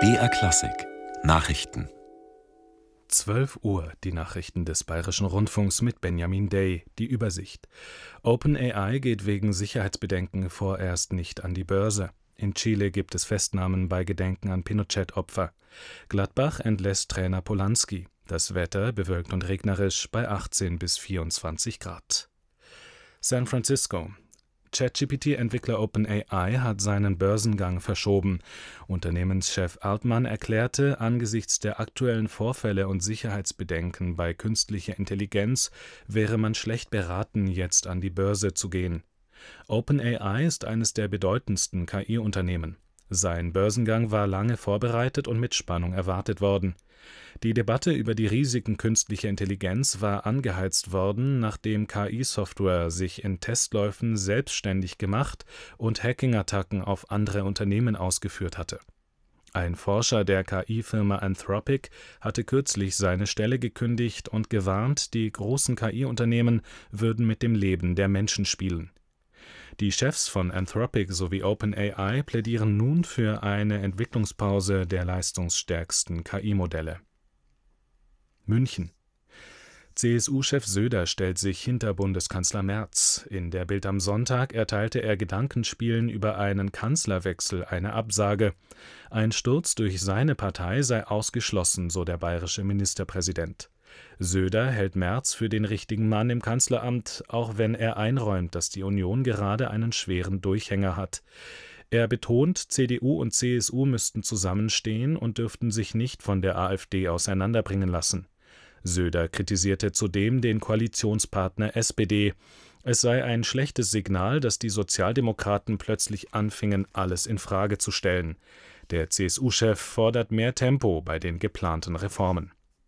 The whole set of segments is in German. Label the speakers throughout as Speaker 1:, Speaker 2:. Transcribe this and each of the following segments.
Speaker 1: BR Klassik Nachrichten.
Speaker 2: 12 Uhr, die Nachrichten des Bayerischen Rundfunks mit Benjamin Day, die Übersicht. OpenAI geht wegen Sicherheitsbedenken vorerst nicht an die Börse. In Chile gibt es Festnahmen bei Gedenken an Pinochet-Opfer. Gladbach entlässt Trainer Polanski. Das Wetter bewölkt und regnerisch bei 18 bis 24 Grad. San Francisco. ChatGPT-Entwickler OpenAI hat seinen Börsengang verschoben. Unternehmenschef Altman erklärte, angesichts der aktuellen Vorfälle und Sicherheitsbedenken bei künstlicher Intelligenz wäre man schlecht beraten, jetzt an die Börse zu gehen. OpenAI ist eines der bedeutendsten KI-Unternehmen. Sein Börsengang war lange vorbereitet und mit Spannung erwartet worden. Die Debatte über die Risiken künstlicher Intelligenz war angeheizt worden, nachdem KI-Software sich in Testläufen selbstständig gemacht und Hacking-Attacken auf andere Unternehmen ausgeführt hatte. Ein Forscher der KI-Firma Anthropic hatte kürzlich seine Stelle gekündigt und gewarnt, die großen KI-Unternehmen würden mit dem Leben der Menschen spielen. Die Chefs von Anthropic sowie OpenAI plädieren nun für eine Entwicklungspause der leistungsstärksten KI-Modelle. München. CSU-Chef Söder stellt sich hinter Bundeskanzler Merz. In der Bild am Sonntag erteilte er Gedankenspielen über einen Kanzlerwechsel eine Absage. Ein Sturz durch seine Partei sei ausgeschlossen, so der bayerische Ministerpräsident. Söder hält Merz für den richtigen Mann im Kanzleramt, auch wenn er einräumt, dass die Union gerade einen schweren Durchhänger hat. Er betont, CDU und CSU müssten zusammenstehen und dürften sich nicht von der AfD auseinanderbringen lassen. Söder kritisierte zudem den Koalitionspartner SPD. Es sei ein schlechtes Signal, dass die Sozialdemokraten plötzlich anfingen, alles in Frage zu stellen. Der CSU-Chef fordert mehr Tempo bei den geplanten Reformen.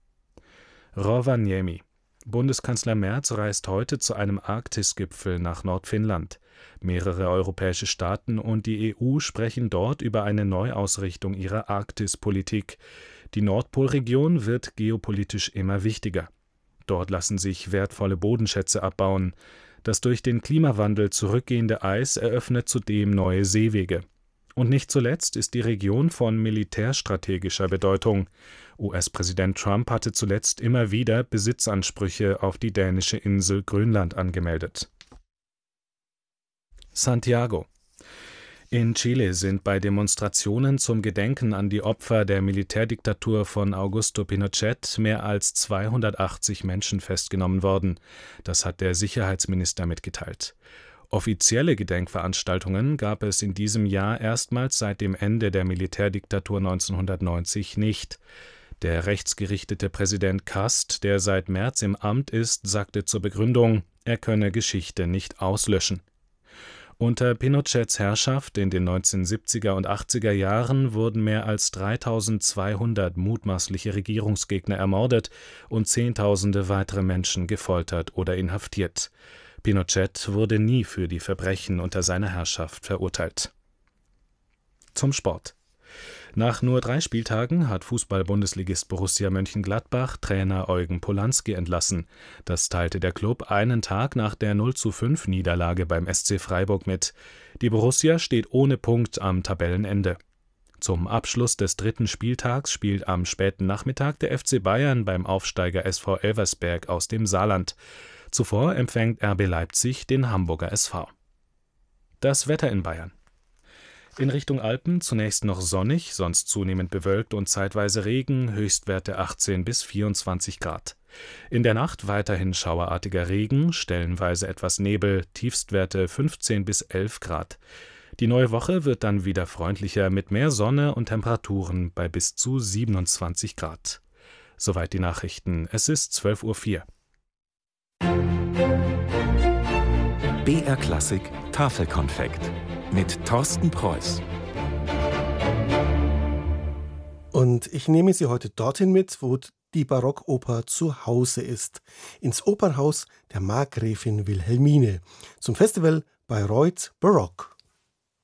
Speaker 2: Rovaniemi. Bundeskanzler Merz reist heute zu einem Arktis-Gipfel nach Nordfinnland. Mehrere europäische Staaten und die EU sprechen dort über eine Neuausrichtung ihrer Arktispolitik. Die Nordpolregion wird geopolitisch immer wichtiger. Dort lassen sich wertvolle Bodenschätze abbauen. Das durch den Klimawandel zurückgehende Eis eröffnet zudem neue Seewege. Und nicht zuletzt ist die Region von militärstrategischer Bedeutung. US-Präsident Trump hatte zuletzt immer wieder Besitzansprüche auf die dänische Insel Grönland angemeldet. Santiago. In Chile sind bei Demonstrationen zum Gedenken an die Opfer der Militärdiktatur von Augusto Pinochet mehr als 280 Menschen festgenommen worden. Das hat der Sicherheitsminister mitgeteilt. Offizielle Gedenkveranstaltungen gab es in diesem Jahr erstmals seit dem Ende der Militärdiktatur 1990 nicht. Der rechtsgerichtete Präsident Kast, der seit März im Amt ist, sagte zur Begründung, er könne Geschichte nicht auslöschen. Unter Pinochets Herrschaft in den 1970er und 80er Jahren wurden mehr als 3200 mutmaßliche Regierungsgegner ermordet und Zehntausende weitere Menschen gefoltert oder inhaftiert. Pinochet wurde nie für die Verbrechen unter seiner Herrschaft verurteilt. Zum Sport. Nach nur 3 Spieltagen hat Fußball-Bundesligist Borussia Mönchengladbach Trainer Eugen Polanski entlassen. Das teilte der Klub einen Tag nach der 0:5-Niederlage beim SC Freiburg mit. Die Borussia steht ohne Punkt am Tabellenende. Zum Abschluss des 3. Spieltags spielt am späten Nachmittag der FC Bayern beim Aufsteiger SV Elversberg aus dem Saarland. Zuvor empfängt RB Leipzig den Hamburger SV. Das Wetter in Bayern. In Richtung Alpen zunächst noch sonnig, sonst zunehmend bewölkt und zeitweise Regen, Höchstwerte 18 bis 24 Grad. In der Nacht weiterhin schauerartiger Regen, stellenweise etwas Nebel, Tiefstwerte 15 bis 11 Grad. Die neue Woche wird dann wieder freundlicher mit mehr Sonne und Temperaturen bei bis zu 27 Grad. Soweit die Nachrichten. Es ist 12:04 Uhr.
Speaker 1: BR Klassik Tafelkonfekt mit Thorsten Preuß.
Speaker 3: Und ich nehme Sie heute dorthin mit, wo die Barockoper zu Hause ist. Ins Opernhaus der Markgräfin Wilhelmine. Zum Festival Bayreuth Baroque.